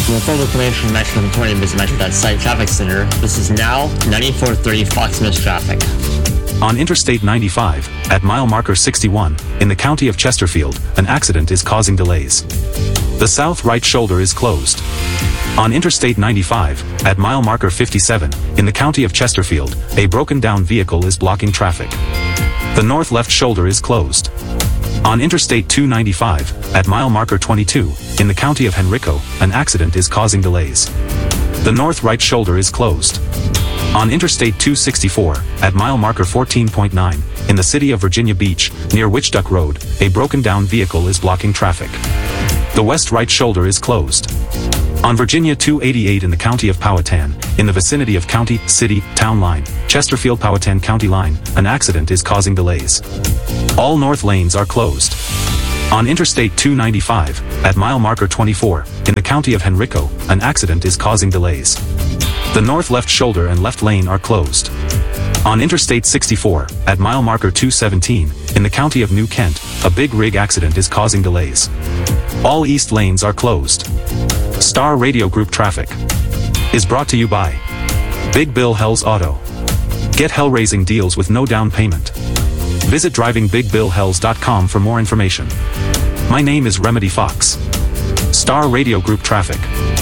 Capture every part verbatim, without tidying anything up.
For full information on Metro twenty, visit Metro dot site Traffic Center. This is now ninety-four thirty Fox Miss traffic. On Interstate ninety-five, at mile marker sixty-one, in the county of Chesterfield, an accident is causing delays. The south right shoulder is closed. On Interstate ninety-five, at mile marker fifty-seven, in the county of Chesterfield, a broken down vehicle is blocking traffic. The north left shoulder is closed. On Interstate two ninety-five, at mile marker twenty-two, in the county of Henrico, an accident is causing delays. The north right shoulder is closed. On Interstate two sixty-four, at mile marker fourteen point nine, in the city of Virginia Beach, near Witchduck Road, a broken down vehicle is blocking traffic. The west right shoulder is closed. On Virginia two eighty-eight in the county of Powhatan, in the vicinity of County, City, Town Line, Chesterfield-Powhatan County Line, an accident is causing delays. All north lanes are closed. On Interstate two ninety-five, at mile marker twenty-four, in the county of Henrico, an accident is causing delays. The north left shoulder and left lane are closed. On Interstate sixty-four, at mile marker two seventeen, in the county of New Kent, a big rig accident is causing delays. All east lanes are closed. Star Radio Group Traffic is brought to you by Big Bill Hells Auto. Get hell-raising deals with no down payment. Visit driving big bill hells dot com for more information. My name is Remedy Fox. Star Radio Group Traffic.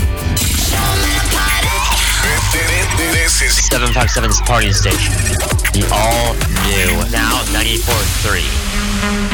This is seven five seven's Party Station. The all new, now ninety-four three.